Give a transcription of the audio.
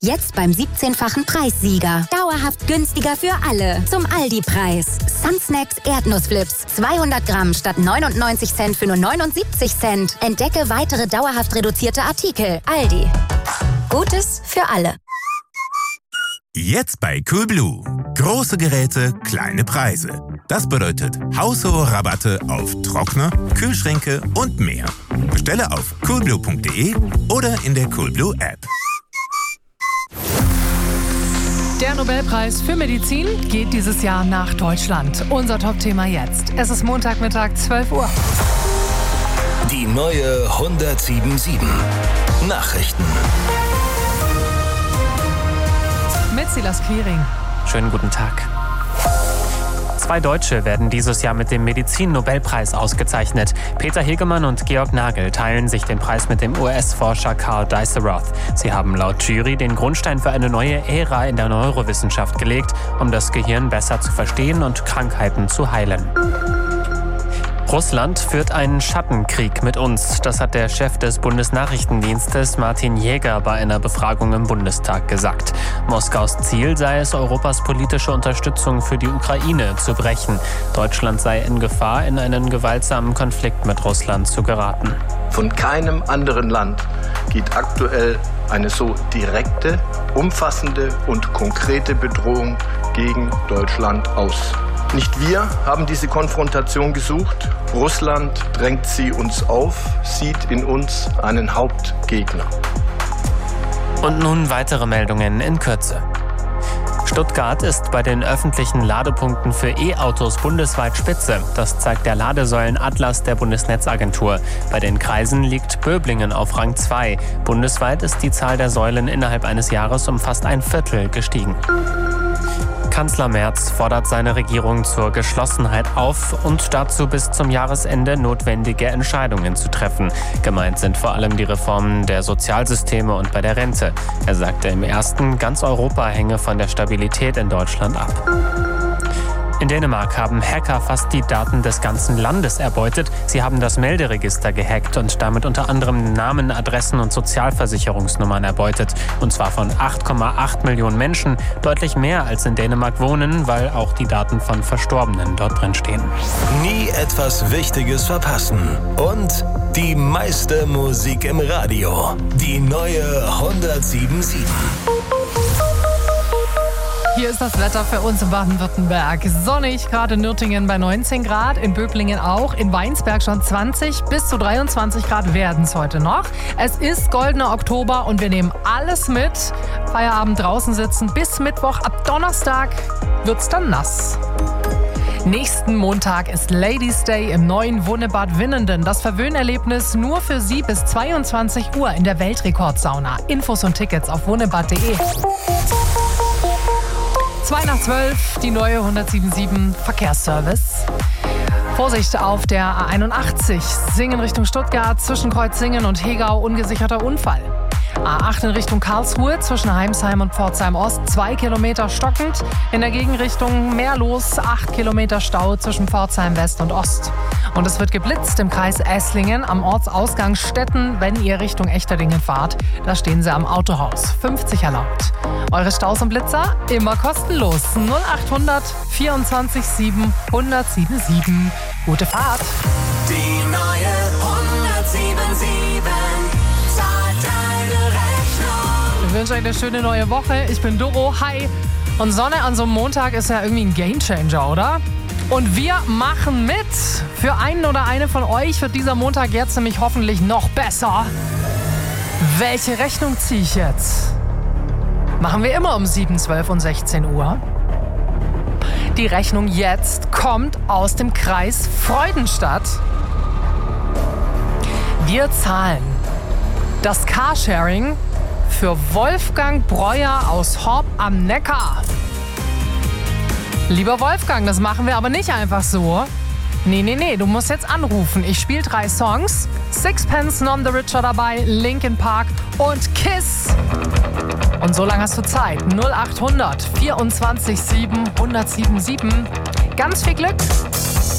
Jetzt beim 17-fachen Preissieger. Dauerhaft günstiger für alle. Zum Aldi-Preis. Sunsnacks Erdnussflips. 200 Gramm statt 99 Cent für nur 79 Cent. Entdecke weitere dauerhaft reduzierte Artikel. Aldi. Gutes für alle. Jetzt bei Coolblue. Große Geräte, kleine Preise. Das bedeutet haushohe Rabatte auf Trockner, Kühlschränke und mehr. Bestelle auf coolblue.de oder in der Coolblue App. Der Nobelpreis für Medizin geht dieses Jahr nach Deutschland. Unser Top-Thema jetzt. Es ist Montagmittag, 12 Uhr. Die neue 107.7 Nachrichten. Mit Silas Quiring. Schönen guten Tag. 2 Deutsche werden dieses Jahr mit dem Medizin-Nobelpreis ausgezeichnet. Peter Hegemann und Georg Nagel teilen sich den Preis mit dem US-Forscher Karl Dies-Roth. Sie haben laut Jury den Grundstein für eine neue Ära in der Neurowissenschaft gelegt, um das Gehirn besser zu verstehen und Krankheiten zu heilen. Russland führt einen Schattenkrieg mit uns. Das hat der Chef des Bundesnachrichtendienstes Martin Jäger bei einer Befragung im Bundestag gesagt. Moskaus Ziel sei es, Europas politische Unterstützung für die Ukraine zu brechen. Deutschland sei in Gefahr, in einen gewaltsamen Konflikt mit Russland zu geraten. Von keinem anderen Land geht aktuell eine so direkte, umfassende und konkrete Bedrohung gegen Deutschland aus. Nicht wir haben diese Konfrontation gesucht. Russland drängt sie uns auf, sieht in uns einen Hauptgegner. Und nun weitere Meldungen in Kürze. Stuttgart ist bei den öffentlichen Ladepunkten für E-Autos bundesweit Spitze. Das zeigt der Ladesäulen-Atlas der Bundesnetzagentur. Bei den Kreisen liegt Böblingen auf Rang 2. Bundesweit ist die Zahl der Säulen innerhalb eines Jahres um fast ein Viertel gestiegen. Kanzler Merz fordert seine Regierung zur Geschlossenheit auf und dazu bis zum Jahresende notwendige Entscheidungen zu treffen. Gemeint sind vor allem die Reformen der Sozialsysteme und bei der Rente. Er sagte im ersten, ganz Europa hänge von der Stabilität in Deutschland ab. In Dänemark haben Hacker fast die Daten des ganzen Landes erbeutet. Sie haben das Melderegister gehackt und damit unter anderem Namen, Adressen und Sozialversicherungsnummern erbeutet. Und zwar von 8,8 Millionen Menschen, deutlich mehr als in Dänemark wohnen, weil auch die Daten von Verstorbenen dort drin stehen. Nie etwas Wichtiges verpassen. Und die meiste Musik im Radio. Die neue 107.7. Hier ist das Wetter für uns in Baden-Württemberg. Sonnig, gerade in Nürtingen bei 19 Grad, in Böblingen auch, in Weinsberg schon 20, bis zu 23 Grad werden es heute noch. Es ist goldener Oktober und wir nehmen alles mit. Feierabend draußen sitzen bis Mittwoch, ab Donnerstag wird's dann nass. Nächsten Montag ist Ladies Day im neuen Wonnebad Winnenden. Das Verwöhnerlebnis nur für Sie bis 22 Uhr in der Weltrekordsauna. Infos und Tickets auf wonnebad.de. 2:12, die neue 107.7 Verkehrsservice. Vorsicht auf der A81, Singen Richtung Stuttgart, zwischen Kreuzsingen und Hegau, ungesicherter Unfall. A8 in Richtung Karlsruhe, zwischen Heimsheim und Pforzheim Ost, 2 Kilometer stockend. In der Gegenrichtung mehr los, 8 Kilometer Stau zwischen Pforzheim West und Ost. Und es wird geblitzt im Kreis Esslingen am Ortsausgang Stetten, wenn ihr Richtung Echterdingen fahrt. Da stehen sie am Autohaus, 50 erlaubt. Eure Staus und Blitzer immer kostenlos. 0800 24 7 1077. Gute Fahrt. Die neue 107.7 zahlt deine Rechnung. Ich wünsche euch eine schöne neue Woche. Ich bin Doro. Hi. Und Sonne an so einem Montag ist ja irgendwie ein Gamechanger, oder? Und wir machen mit. Für einen oder eine von euch wird dieser Montag jetzt nämlich hoffentlich noch besser. Welche Rechnung ziehe ich jetzt? Machen wir immer um 7, 12 und 16 Uhr. Die Rechnung jetzt kommt aus dem Kreis Freudenstadt. Wir zahlen das Carsharing für Wolfgang Breuer aus Horb am Neckar. Lieber Wolfgang, das machen wir aber nicht einfach so. Nee, du musst jetzt anrufen. Ich spiele 3 Songs. Sixpence None the Richer dabei, Linkin Park und Kiss. Und so lange hast du Zeit. 0800 24 7 1077. Ganz viel Glück.